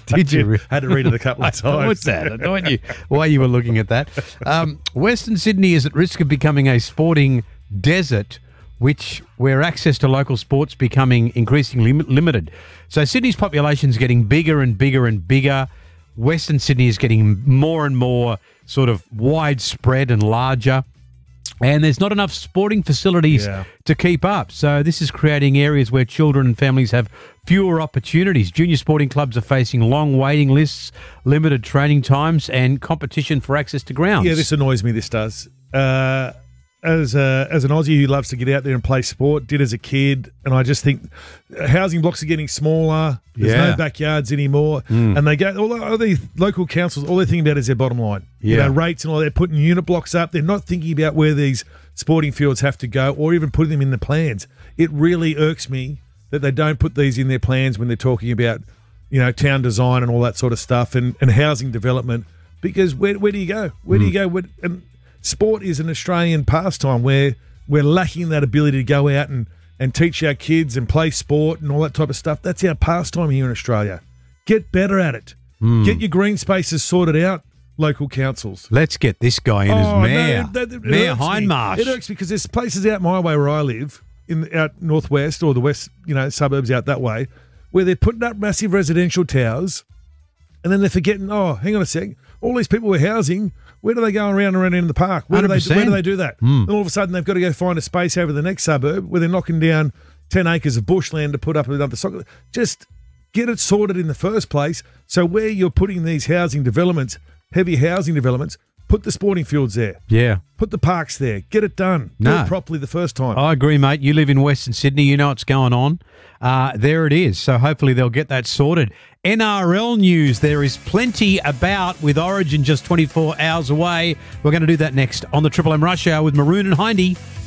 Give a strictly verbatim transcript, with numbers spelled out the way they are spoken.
Did you? Had to read it a couple of times. What's that? I know what you, why you were looking at that. Um, Western Sydney is at risk of becoming a sporting desert, which where access to local sports becoming increasingly lim- limited. So Sydney's population is getting bigger and bigger and bigger. Western Sydney is getting more and more sort of widespread and larger. And there's not enough sporting facilities Yeah. to keep up. So this is creating areas where children and families have fewer opportunities. Junior sporting clubs are facing long waiting lists, limited training times, and competition for access to grounds. Yeah, this annoys me, this does. Uh, as a, as an Aussie who loves to get out there and play sport, did as a kid, and I just think housing blocks are getting smaller. There's Yeah. no backyards anymore. And they go, all, all the local councils, all they're thinking about is their bottom line. You Yeah. know, rates and all. They're putting unit blocks up. They're not thinking about where these sporting fields have to go or even putting them in the plans. It really irks me that they don't put these in their plans when they're talking about, you know, town design and all that sort of stuff and, and housing development. Because where where do you go? Where do you go? Where, and sport is an Australian pastime where we're lacking that ability to go out and, and teach our kids and play sport and all that type of stuff. That's our pastime here in Australia. Get better at it. Get your green spaces sorted out, local councils. Let's get this guy in as Oh, no, mayor. that- that Mayor irks me. Hindmarsh. It irks me because there's places out my way where I live, in out northwest or the west, you know, suburbs out that way, where they're putting up massive residential towers, and then they're forgetting. Oh, hang on a sec. All these people we're housing, where do they go around and around in the park? Where do they? Where do they do that? Hmm. And all of a sudden, they've got to go find a space over the next suburb where they're knocking down ten acres of bushland to put up another soccer. Just get it sorted in the first place. So where you're putting these housing developments, heavy housing developments, put the sporting fields there. Yeah. Put the parks there. Get it done. Do No. it properly the first time. I agree, mate. You live in Western Sydney. You know what's going on. Uh, there it is. So hopefully they'll get that sorted. N R L news. There is plenty about with Origin just twenty-four hours away. We're going to do that next on the Triple M Rush Hour with Maroon and Hindy.